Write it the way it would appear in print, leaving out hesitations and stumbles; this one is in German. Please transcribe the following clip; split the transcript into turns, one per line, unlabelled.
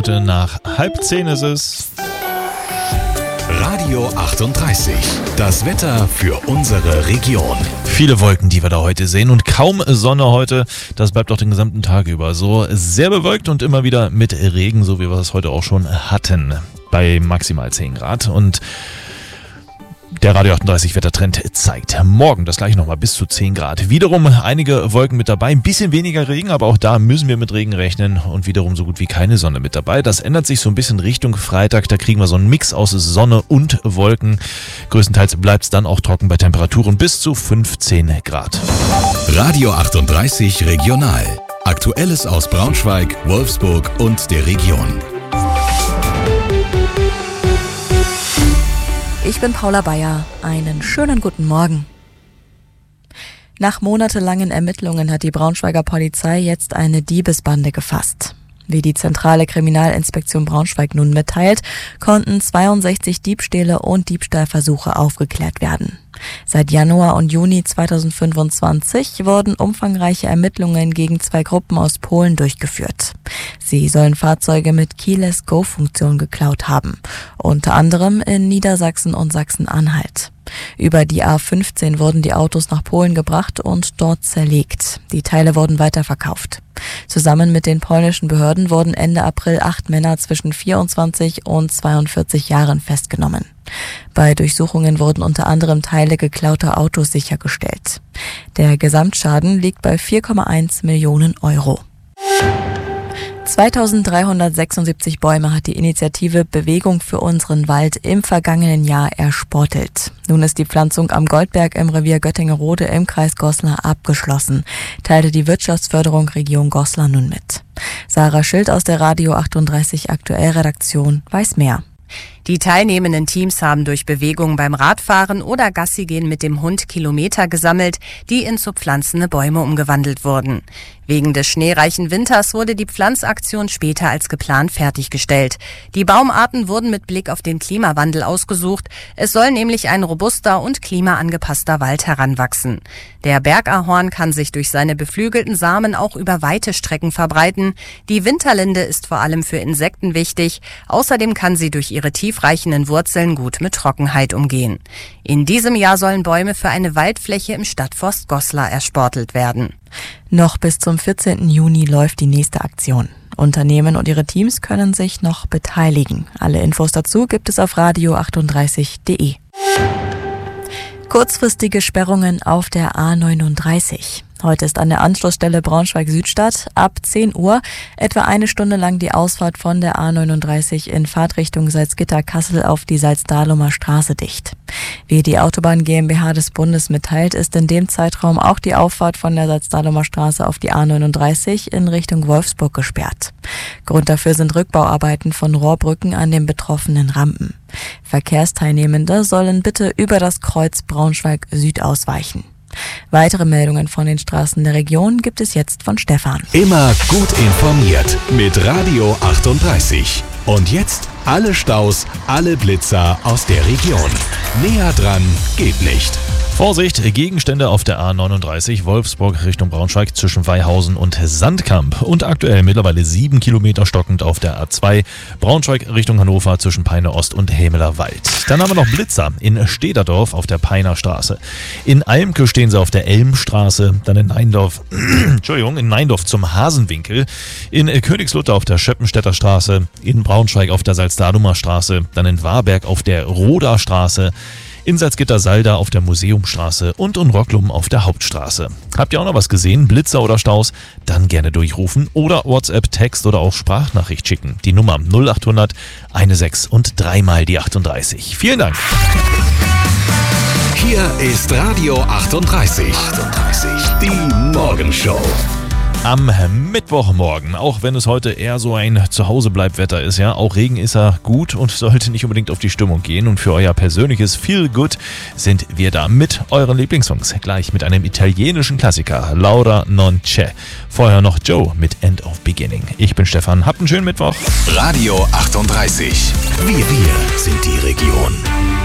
Minute nach 9:30 ist es.
Radio 38, das Wetter für unsere Region.
Viele Wolken, die wir da heute sehen und kaum Sonne heute. Das bleibt auch den gesamten Tag über so. Sehr bewölkt und immer wieder mit Regen, so wie wir es heute auch schon hatten. Bei maximal 10 Grad und der Radio 38 Wettertrend zeigt morgen das gleiche nochmal bis zu 10 Grad. Wiederum einige Wolken mit dabei, ein bisschen weniger Regen, aber auch da müssen wir mit Regen rechnen und wiederum so gut wie keine Sonne mit dabei. Das ändert sich so ein bisschen Richtung Freitag, da kriegen wir so einen Mix aus Sonne und Wolken. Größtenteils bleibt es dann auch trocken bei Temperaturen bis zu 15 Grad.
Radio 38 Regional. Aktuelles aus Braunschweig, Wolfsburg und der Region.
Ich bin Paula Bayer. Einen schönen guten Morgen. Nach monatelangen Ermittlungen hat die Braunschweiger Polizei jetzt eine Diebesbande gefasst. Wie die Zentrale Kriminalinspektion Braunschweig nun mitteilt, konnten 62 Diebstähle und Diebstahlversuche aufgeklärt werden. Seit Januar und Juni 2025 wurden umfangreiche Ermittlungen gegen 2 Gruppen aus Polen durchgeführt. Sie sollen Fahrzeuge mit Keyless-Go-Funktion geklaut haben, unter anderem in Niedersachsen und Sachsen-Anhalt. Über die A15 wurden die Autos nach Polen gebracht und dort zerlegt. Die Teile wurden weiterverkauft. Zusammen mit den polnischen Behörden wurden Ende April 8 Männer zwischen 24 und 42 Jahren festgenommen. Bei Durchsuchungen wurden unter anderem Teile geklauter Autos sichergestellt. Der Gesamtschaden liegt bei 4,1 Millionen Euro. 2376 Bäume hat die Initiative Bewegung für unseren Wald im vergangenen Jahr ersportelt. Nun ist die Pflanzung am Goldberg im Revier Göttingerode im Kreis Goslar abgeschlossen, teilte die Wirtschaftsförderung Region Goslar nun mit. Sarah Schild aus der Radio 38 Aktuell-Redaktion weiß mehr.
Die teilnehmenden Teams haben durch Bewegung beim Radfahren oder Gassigehen mit dem Hund Kilometer gesammelt, die in zu pflanzende Bäume umgewandelt wurden. Wegen des schneereichen Winters wurde die Pflanzaktion später als geplant fertiggestellt. Die Baumarten wurden mit Blick auf den Klimawandel ausgesucht. Es soll nämlich ein robuster und klimaangepasster Wald heranwachsen. Der Bergahorn kann sich durch seine beflügelten Samen auch über weite Strecken verbreiten. Die Winterlinde ist vor allem für Insekten wichtig. Außerdem kann sie durch ihre tiefreichenden Wurzeln gut mit Trockenheit umgehen. In diesem Jahr sollen Bäume für eine Waldfläche im Stadtforst Goslar ersportelt werden.
Noch bis zum 14. Juni läuft die nächste Aktion. Unternehmen und ihre Teams können sich noch beteiligen. Alle Infos dazu gibt es auf radio38.de. Kurzfristige Sperrungen auf der A39. Heute ist an der Anschlussstelle Braunschweig-Südstadt ab 10 Uhr etwa eine Stunde lang die Ausfahrt von der A39 in Fahrtrichtung Salzgitter-Kassel auf die Salzdahlumer Straße dicht. Wie die Autobahn GmbH des Bundes mitteilt, ist in dem Zeitraum auch die Auffahrt von der Salzdahlumer Straße auf die A39 in Richtung Wolfsburg gesperrt. Grund dafür sind Rückbauarbeiten von Rohrbrücken an den betroffenen Rampen. Verkehrsteilnehmende sollen bitte über das Kreuz Braunschweig-Süd ausweichen. Weitere Meldungen von den Straßen der Region gibt es jetzt von Stefan.
Immer gut informiert mit Radio 38. Und jetzt alle Staus, alle Blitzer aus der Region. Näher dran geht nicht.
Vorsicht, Gegenstände auf der A39 Wolfsburg Richtung Braunschweig zwischen Weihausen und Sandkamp und aktuell mittlerweile 7 Kilometer stockend auf der A2 Braunschweig Richtung Hannover zwischen Peine Ost und Hämeler Wald. Dann haben wir noch Blitzer in Stederdorf auf der Peiner Straße. In Almke stehen sie auf der Elmstraße, dann in Neindorf, in Neindorf zum Hasenwinkel, in Königslutter auf der Schöppenstädter Straße, in Braunschweig auf der Salzdahlumer Straße, dann in Warberg auf der Roda Straße, in Salzgitter-Salda auf der Museumstraße und in Rocklum auf der Hauptstraße. Habt ihr auch noch was gesehen? Blitzer oder Staus? Dann gerne durchrufen oder WhatsApp, Text oder auch Sprachnachricht schicken. Die Nummer 0800 16 und 3 mal die 38. Vielen Dank.
Hier ist Radio 38. Die Morgenshow.
Am Mittwochmorgen, auch wenn es heute eher so ein Zuhause-Bleib-Wetter ist, ja, auch Regen ist ja gut und sollte nicht unbedingt auf die Stimmung gehen. Und für euer persönliches Feel Good sind wir da mit euren Lieblingssongs. Gleich mit einem italienischen Klassiker, Laura Non C'è. Vorher noch Joe mit End of Beginning. Ich bin Stefan, habt einen schönen Mittwoch.
Radio 38. Wir sind die Region.